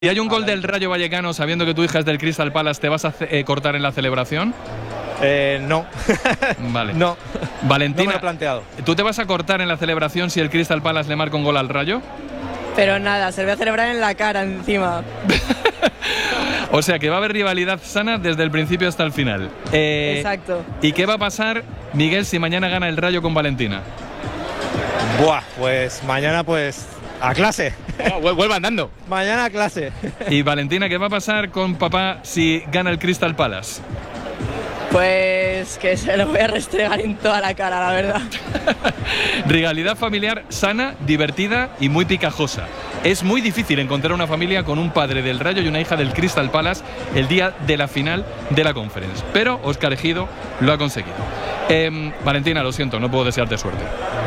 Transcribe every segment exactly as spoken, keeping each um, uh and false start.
Si hay un gol del Rayo Vallecano, sabiendo que tu hija es del Crystal Palace, ¿te vas a eh, cortar en la celebración? Eh, no. Vale. No. Valentina, no me lo he planteado. ¿Tú te vas a cortar en la celebración si el Crystal Palace le marca un gol al Rayo? Pero nada, se lo voy a celebrar en la cara encima. O sea que va a haber rivalidad sana desde el principio hasta el final. Eh, Exacto. ¿Y qué va a pasar, Miguel, si mañana gana el Rayo con Valentina? Buah, pues mañana pues a clase. No, vuelva andando. Mañana a clase. Y Valentina, ¿qué va a pasar con papá si gana el Crystal Palace? Pues que se lo voy a restregar en toda la cara, la verdad. Rivalidad familiar sana, divertida y muy picajosa. Es muy difícil encontrar una familia con un padre del Rayo y una hija del Crystal Palace el día de la final de la Conference. Pero Óscar Ejido lo ha conseguido. Eh, Valentina, lo siento, no puedo desearte suerte.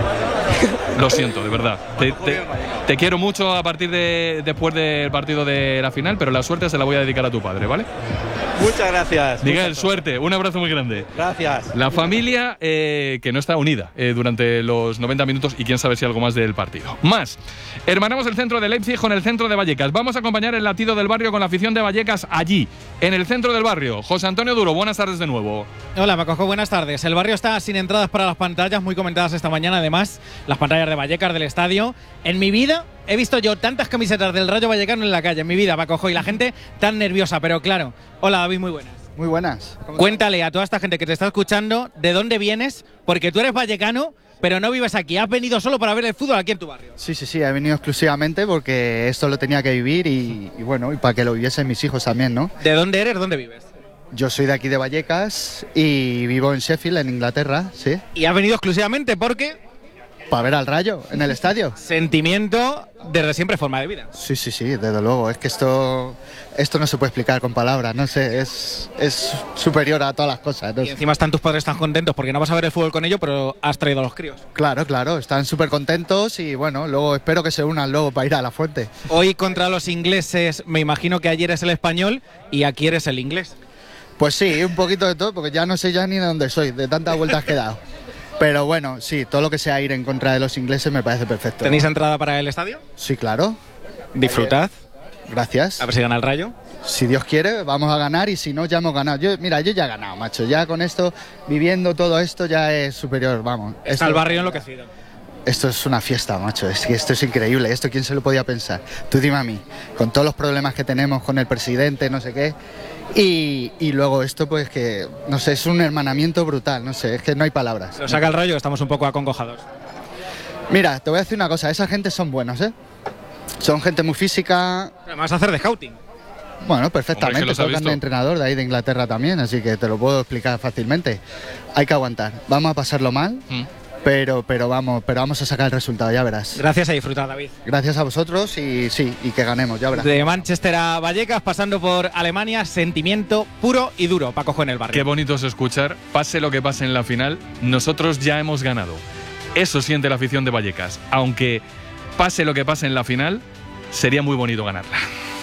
Lo siento, de verdad. Te, te, te quiero mucho a partir de después del partido de la final, pero la suerte se la voy a dedicar a tu padre, ¿vale? Muchas gracias. Miguel, Muchas suerte. Un abrazo muy grande. Gracias. La familia eh, que no está unida eh, durante los noventa minutos y quién sabe si algo más del partido. Más. Hermanamos el centro de Leipzig con el centro de Vallecas. Vamos a acompañar el latido del barrio con la afición de Vallecas allí, en el centro del barrio. José Antonio Duro, buenas tardes de nuevo. Hola, Paco, buenas tardes. El barrio está sin entradas para las pantallas, muy comentadas esta mañana, además, las pantallas de Vallecas del estadio. En mi vida he visto yo tantas camisetas del Rayo Vallecano en la calle, en mi vida, Paco, y la gente tan nerviosa, pero claro. Hola, David, muy buenas. Muy buenas. Cuéntale a toda esta gente que te está escuchando de dónde vienes, porque tú eres vallecano, pero no vives aquí. Has venido solo para ver el fútbol aquí en tu barrio. Sí, sí, sí, he venido exclusivamente porque esto lo tenía que vivir y, y bueno, y para que lo viviesen mis hijos también, ¿no? ¿De dónde eres? ¿Dónde vives? Yo soy de aquí de Vallecas y vivo en Sheffield, en Inglaterra, sí. ¿Y has venido exclusivamente porque...? Para ver al Rayo en el estadio. Sentimiento desde siempre, forma de vida. Sí, sí, sí, desde luego. Es que esto esto no se puede explicar con palabras, no sé, es, es superior a todas las cosas. No y encima están tus padres tan contentos porque no vas a ver el fútbol con ellos, pero has traído a los críos. Claro, claro, están súper contentos y bueno, luego espero que se unan luego para ir a la fuente. Hoy contra los ingleses, me imagino que ayer es el español y aquí eres el inglés. Pues sí, un poquito de todo, porque ya no sé ya ni de dónde soy, de tantas vueltas que he dado. Pero bueno, sí, todo lo que sea ir en contra de los ingleses me parece perfecto. ¿Tenéis entrada para el estadio? Sí, claro. Disfrutad. Eh, gracias. A ver si gana el Rayo. Si Dios quiere, vamos a ganar y si no, ya hemos ganado. Yo, mira, yo ya he ganado, macho. Ya con esto, viviendo todo esto, ya es superior, vamos. Está esto, el barrio enloquecido. Esto es una fiesta, macho. Es que esto es increíble. Esto, ¿quién se lo podía pensar? Tú dime a mí. Con todos los problemas que tenemos con el presidente, no sé qué. Y, y luego esto, pues que, no sé, es un hermanamiento brutal. No sé, es que no hay palabras. Lo saca el Rayo, estamos un poco acongojados. Mira, te voy a decir una cosa. Esa gente son buenos, ¿eh? Son gente muy física. Me vas a hacer de scouting. Bueno, perfectamente. Hombre, tocan de entrenador de ahí de Inglaterra también, así que te lo puedo explicar fácilmente. Hay que aguantar. Vamos a pasarlo mal. Mm. Pero, pero, vamos, pero vamos a sacar el resultado, ya verás. Gracias a disfrutar, David. Gracias a vosotros y sí, y que ganemos, ya verás. De Manchester a Vallecas, pasando por Alemania, sentimiento puro y duro, Paco en el barrio. Qué bonito es escuchar, pase lo que pase en la final, nosotros ya hemos ganado. Eso siente la afición de Vallecas. Aunque pase lo que pase en la final, sería muy bonito ganarla.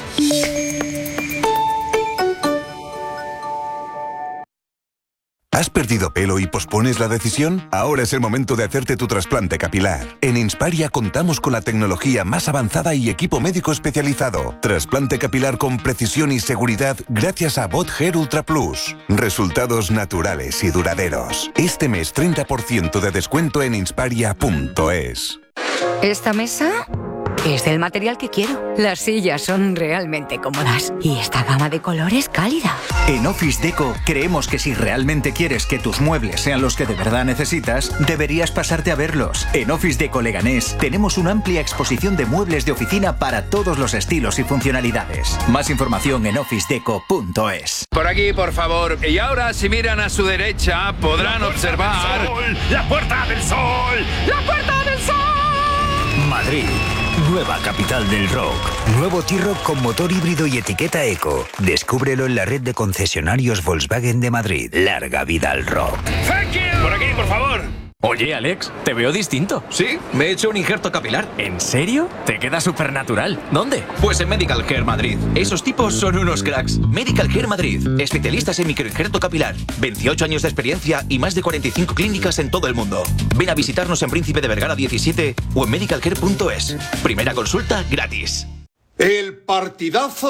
¿Has perdido pelo y pospones la decisión? Ahora es el momento de hacerte tu trasplante capilar. En Insparia contamos con la tecnología más avanzada y equipo médico especializado. Trasplante capilar con precisión y seguridad gracias a Bot Hair Ultra Plus. Resultados naturales y duraderos. Este mes treinta por ciento de descuento en insparia punto es. Esta mesa es del material que quiero. Las sillas son realmente cómodas y esta gama de colores cálida. En Office Deco creemos que si realmente quieres que tus muebles sean los que de verdad necesitas, deberías pasarte a verlos. En Office Deco Leganés tenemos una amplia exposición de muebles de oficina para todos los estilos y funcionalidades. Más información en office deco punto es. Por aquí, por favor. Y ahora, si miran a su derecha, podrán observar... ¡La Puerta del Sol! ¡La Puerta del Sol! Madrid. Nueva capital del rock. Nuevo T-Roc con motor híbrido y etiqueta eco. Descúbrelo en la red de concesionarios Volkswagen de Madrid. Larga vida al rock. Thank you. Por aquí, por favor. Oye, Alex, te veo distinto. Sí, me he hecho un injerto capilar. ¿En serio? Te queda súper natural. ¿Dónde? Pues en Medical Care Madrid. Esos tipos son unos cracks. Medical Care Madrid. Especialistas en microinjerto capilar. veintiocho años de experiencia y más de cuarenta y cinco clínicas en todo el mundo. Ven a visitarnos en Príncipe de Vergara diecisiete o en medical care punto es. Primera consulta gratis. El partidazo